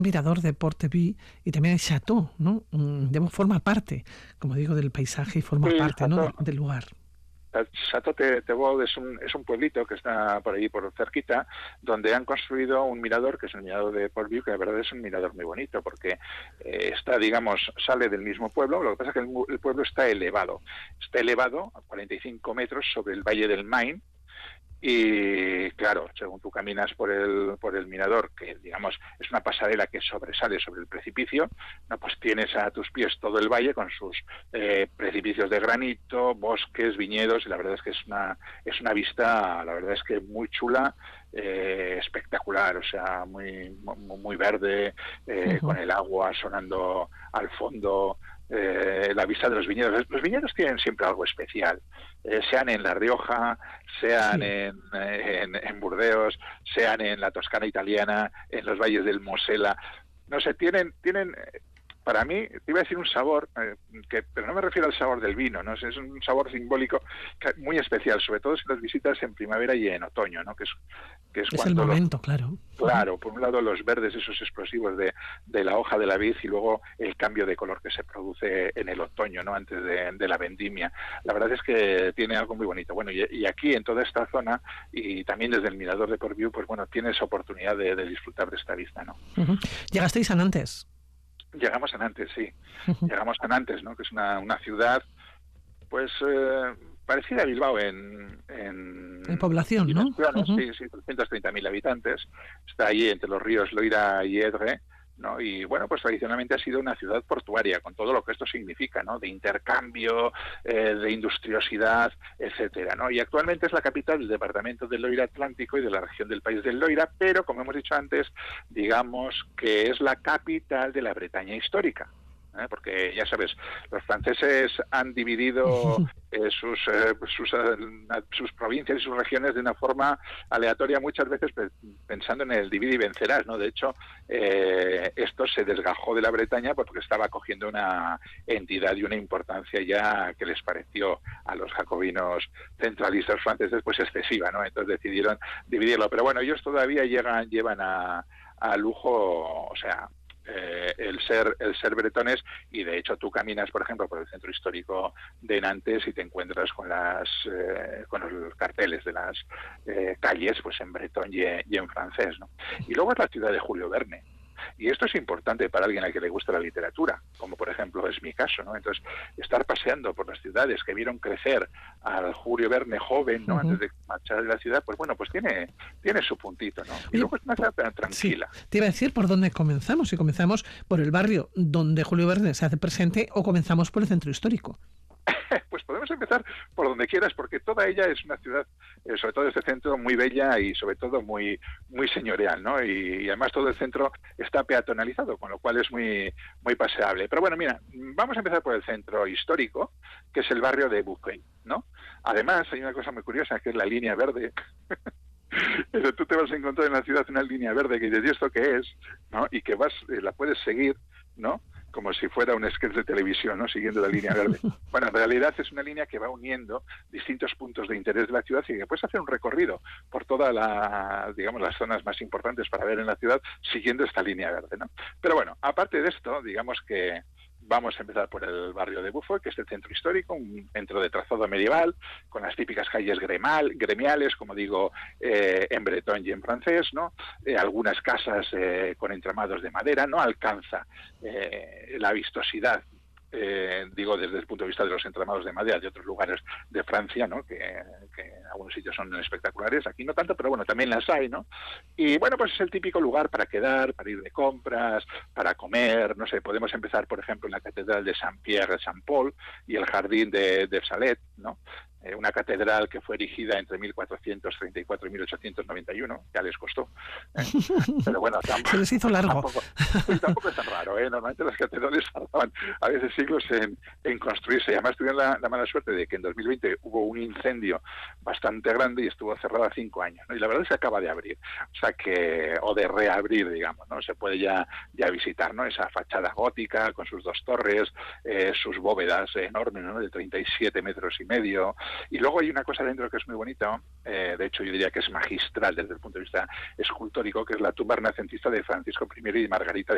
mirador de Port-Avis y también el Chateau, ¿no? Forma parte, como digo, del paisaje y forma Sí, parte, ¿no?, del lugar. Château-Thierry es un pueblito que está por ahí, por cerquita, donde han construido un mirador, que es el mirador de Port-View, que la verdad es un mirador muy bonito, porque está, digamos, sale del mismo pueblo. Lo que pasa es que el pueblo está elevado a 45 metros sobre el valle del Main. Y claro, según tú caminas por el mirador, que digamos es una pasarela que sobresale sobre el precipicio, no, pues tienes a tus pies todo el valle con sus precipicios de granito, bosques, viñedos, y la verdad es que es una vista, la verdad es que muy chula, espectacular, o sea, muy verde, con el agua sonando al fondo. La vista de los viñedos. Los viñedos tienen siempre algo especial, sean en La Rioja, sean en Burdeos, sean en la Toscana italiana, en los valles del Mosela. No sé, tienen para mí, te iba a decir un sabor, pero no me refiero al sabor del vino, ¿no? Es un sabor simbólico muy especial, sobre todo si los visitas en primavera y en otoño, ¿no? Que es Es el momento, claro. Claro, por un lado los verdes, esos explosivos de la hoja de la vid, y luego el cambio de color que se produce en el otoño, ¿no?, antes de la vendimia. La verdad es que tiene algo muy bonito. Bueno, y aquí en toda esta zona, y también desde el mirador de Port-View, pues bueno, tienes oportunidad de disfrutar de esta vista, ¿no? ¿Llegasteis a Nantes? Llegamos a Nantes, sí. Llegamos a Nantes, ¿no?, que es una ciudad, pues parecida a Bilbao en población, ¿no? Sí, 330.000 habitantes. Está allí entre los ríos Loira y Edre, ¿no? Y bueno, pues tradicionalmente ha sido una ciudad portuaria, con todo lo que esto significa, ¿no?, de intercambio, de industriosidad, etcétera, ¿no? Y actualmente es la capital del departamento del Loira Atlántico y de la región del país del Loira, pero como hemos dicho antes, digamos que es la capital de la Bretaña histórica. Porque ya sabes, los franceses han dividido sus provincias y sus regiones de una forma aleatoria, muchas veces pensando en el divide y vencerás, ¿no? De hecho, esto se desgajó de la Bretaña porque estaba cogiendo una entidad y una importancia ya que les pareció a los jacobinos centralistas franceses pues excesiva, ¿no? Entonces decidieron dividirlo. Pero bueno, ellos todavía llevan a lujo, o sea, el ser bretones, y de hecho tú caminas, por ejemplo, por el centro histórico de Nantes y te encuentras con los carteles de las calles pues en bretón y en francés, ¿no? Y luego es la ciudad de Julio Verne. Y esto es importante para alguien a que le gusta la literatura, como por ejemplo es mi caso, ¿no? Entonces, estar paseando por las ciudades que vieron crecer al Julio Verne joven, ¿no?, antes de marchar de la ciudad, pues bueno, pues tiene su puntito, ¿no? Y luego es una ciudad tranquila. Sí, te iba a decir por dónde comenzamos, si comenzamos por el barrio donde Julio Verne se hace presente o comenzamos por el centro histórico. Pues podemos empezar por donde quieras, porque toda ella es una ciudad, sobre todo este centro, muy bella y sobre todo muy señorial, ¿no? Y además todo el centro está peatonalizado, con lo cual es muy paseable. Pero bueno, mira, vamos a empezar por el centro histórico, que es el barrio de Bouquet, ¿no? Además, hay una cosa muy curiosa, que es la línea verde. Eso, tú te vas a encontrar en la ciudad una línea verde que dices, ¿y esto qué es?, ¿no? Y que la puedes seguir, ¿no?, como si fuera un sketch de televisión, ¿no?, siguiendo la línea verde. Bueno, en realidad es una línea que va uniendo distintos puntos de interés de la ciudad y que puedes hacer un recorrido por todas las zonas más importantes para ver en la ciudad siguiendo esta línea verde, ¿no? Pero bueno, aparte de esto, digamos que vamos a empezar por el barrio de Bouffay, que es el centro histórico, un centro de trazado medieval, con las típicas calles gremiales, como digo, en bretón y en francés, ¿no? Algunas casas con entramados de madera. No alcanza la vistosidad, digo, desde el punto de vista de los entramados de madera de otros lugares de Francia, ¿no?, que en algunos sitios son espectaculares, aquí no tanto, pero bueno, también las hay, ¿no? Y bueno, pues es el típico lugar para quedar, para ir de compras, para comer, no sé, podemos empezar, por ejemplo, en la Catedral de Saint-Pierre de Saint-Paul y el Jardín de Salet, ¿no? Una catedral que fue erigida entre 1434 y 1891, ya les costó. Pero bueno, se les hizo largo. Tampoco es tan raro, ¿eh? Normalmente las catedrales tardaban a veces siglos en construirse. Y además tuvieron la mala suerte de que en 2020 hubo un incendio bastante grande y estuvo cerrada 5 años, ¿no? Y la verdad es que acaba de abrir, o de reabrir, digamos, ¿no? Se puede ya visitar, ¿no?, esa fachada gótica con sus 2 torres, sus bóvedas enormes, ¿no?, de 37 metros y medio. Y luego hay una cosa dentro que es muy bonita, de hecho yo diría que es magistral desde el punto de vista escultórico, que es la tumba renacentista de Francisco I y Margarita